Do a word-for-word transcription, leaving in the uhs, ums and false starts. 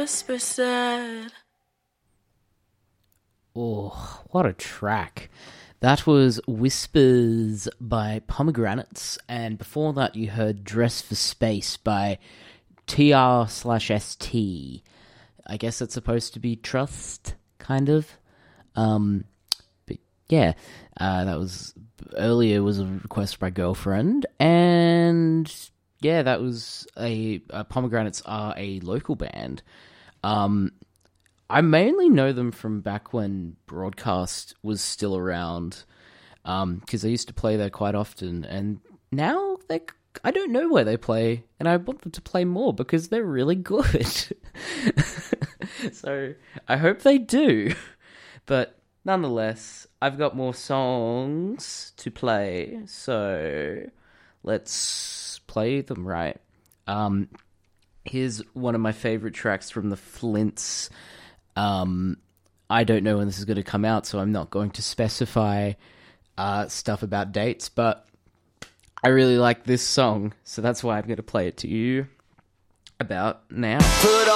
whisper said. Oh, what a track. That was Whispers by Pomegranates, and before that you heard Dress for Space by T R slash S T. I guess it's supposed to be trust, kind of. Um, but yeah, uh, that was, earlier was a request by Girlfriend, and yeah, that was a, uh, Pomegranates are a local band. Um, I mainly know them from back when Broadcast was still around, um, because I used to play there quite often, and now they, I don't know where they play, and I want them to play more because they're really good. So I hope they do. But nonetheless, I've got more songs to play, so let's play them right. Um, here's one of my favorite tracks from the Flints. Um, I don't know when this is going to come out, so I'm not going to specify uh, stuff about dates, but I really like this song, so that's why I'm going to play it to you about now. Put